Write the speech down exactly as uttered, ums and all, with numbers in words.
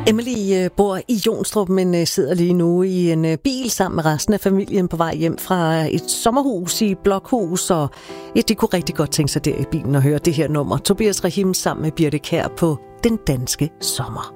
Emily bor i Jonstrup, men sidder lige nu i en bil sammen med resten af familien på vej hjem fra et sommerhus i Blokhus, og ja, de kunne rigtig godt tænke sig der i bilen og høre det her nummer. Tobias Rahim sammen med Birthe Kjær på Den Danske Sommer.